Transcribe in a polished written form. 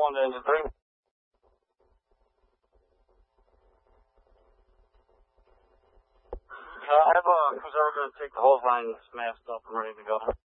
going to engine 3. I have a preserver to take the hose line smashed up and ready to go.